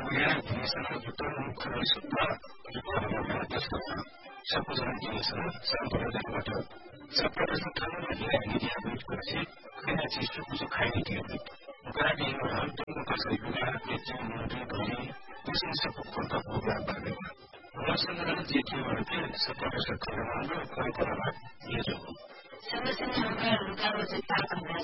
di sana betul kalau sudah diperlukan atas seputar di sana sampai pada seperti sekarang ini dia berkursi karena siswa busuk hari dia karena di orang itu kasih juga dia cuma beri mesin seputar kebutuhan berbeda masalah jadi orang seperti sekarang itu kalau dia juga sama-sama kalau kita akan